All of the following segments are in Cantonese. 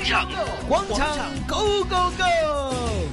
廣場 Go Go Go！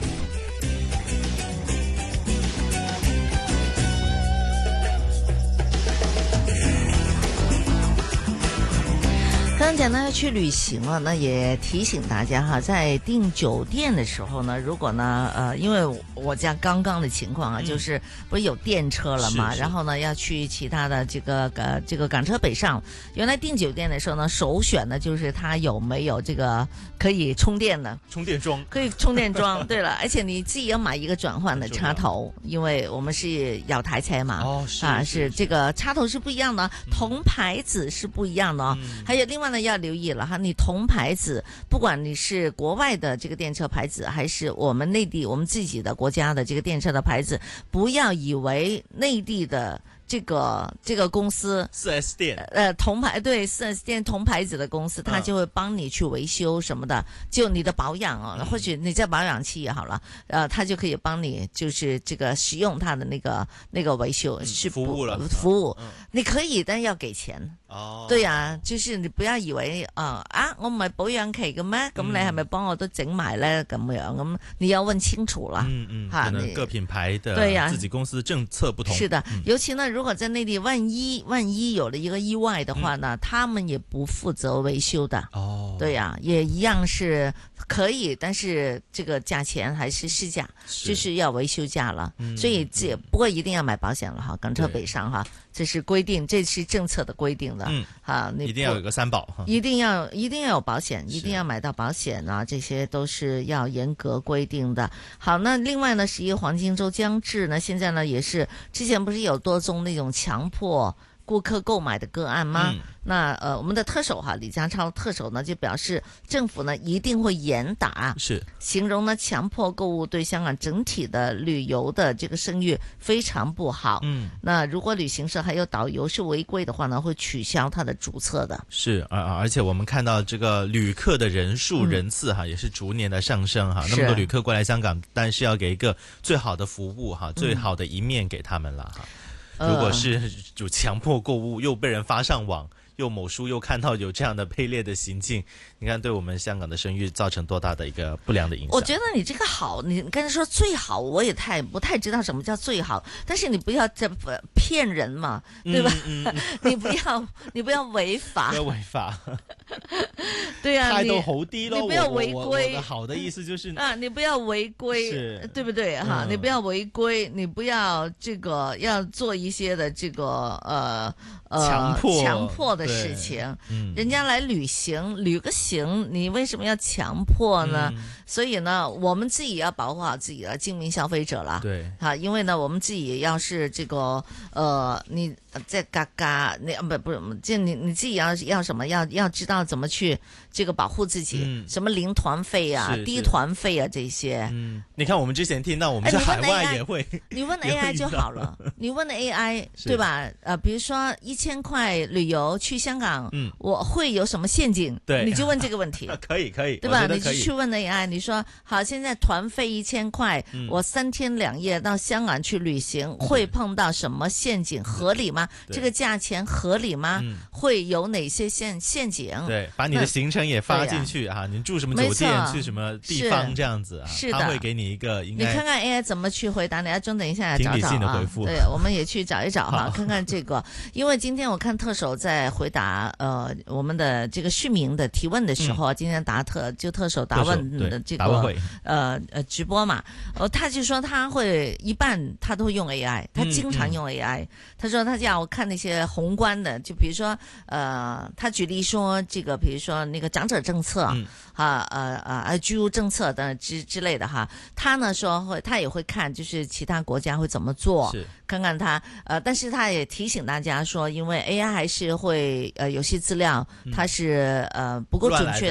刚才呢去旅行了，那也提醒大家哈，在订酒店的时候呢，如果呢因为我家刚刚的情况啊，就是不是有电车了嘛，然后呢要去其他的这个港车北上，原来订酒店的时候呢，首选呢就是它有没有这个可以充电的充电桩， 可以充电桩。对了，而且你自己要买一个转换的插头，因为我们是有台车嘛，是这个插头是不一样的，同牌子是不一样的哦。还有另外呢要留意了哈，你同牌子，不管你是国外的这个电车牌子，还是我们内地我们自己的国家的这个电车的牌子，不要以为内地的这个公司 4S 店同牌，对 4S 店同牌子的公司，他就会帮你去维修什么的，就你的保养哦，或许你在保养期也好了，他就可以帮你就是这个使用他的那个维修是服务，你可以，但要給錢。 哦， 對啊，就是你不要以為我唔係保養期嘅咩？咁你係咪幫我都整埋咧？咁樣咁你要問清楚啦。 可能各品牌的對呀，自己公司的政策不同。 是的，尤其呢，如果在內地萬一有了一個意外的話呢，他們也不負責維修的。哦，對呀，也一樣是可以，但是這個價錢還是市價，就是要維修價了。所以不過一定要買保險了哈，港車北上哈。這是規定，這是政策的規定的。你一定要有個三保， 一定要有保險，一定要買到保險啊，這些都是要嚴格規定的。好，那另外呢，11黃金週將至呢，現在呢也是之前不是有多宗那種強迫顧客購買的個案嗎？那我們的特首哈，李家超特首呢就表示，政府呢一定會嚴打，是形容呢強迫購物對香港整體的旅遊的這個聲譽非常不好。那如果旅行社還有導遊是違規的話呢，會取消他的註冊的。是而且我們看到這個旅客的人數人次哈，也是逐年的上升哈。那麼多旅客過來香港，但是要給一個最好的服務哈，最好的一面給他們了哈。如果是就強迫購物，又被人發上網，又某書又看到有這樣的卑劣的行徑，你看對我們香港的聲譽造成多大的一個不良的影響？ 我覺得你這個好，你剛才說最好，我也不太知道什麼叫最好，但是你不要這騙人嘛，對吧？你不要違法， 不要違法。 對啊， 態度好啲咯， 你不要違規。 我的好的意思就是你不要違規，對不對哈？你不要違規，你不要這個要做一些的這個強迫的事情。人家來旅個行，你為什麼要強迫呢？所以呢，我們自己要保護好自己的精明消費者啦。對，因為呢，我們自己要是這個你在嘎，你不是，就你自己要什麼，要知道怎麼去這個保護自己，什麼零團費啊、低團費啊這些。 你看我們之前聽到，我們在海外也會， 你問 AI 就好了，你問 AI 對吧？比如說1000塊旅遊去香港，我會有什麼陷阱？對，你就問這個問題。 可以， 對吧？你就去問 AI，你說好，現在團費1000塊，我3天2夜到香港去旅行，會碰到什麼陷阱？合理嗎？這個價錢合理嗎？會有哪些陷阱？ 對，把你的行程也發進去啊，你住什麼酒店，去什麼地方，這樣子啊，他會給你一個應該。 你看看 AI 怎麼去回答？你要中等一下來找找啊。對，我們也去找一找哈，看看這個。因為今天我看特首在回答我們的這個市民的提問的時候，今天特首答問的這個直播嘛，他就說他會一半他都會用 AI，他經常用 AI。他說他叫我看那些宏觀的，就比如說他舉例說這個，比如說那個長者政策居屋政策等之類的哈，他呢說他也會看，就是其他國家會怎麼做，看看他但是他也提醒大家說，因為 AI 還是會有些資料它是不夠準確。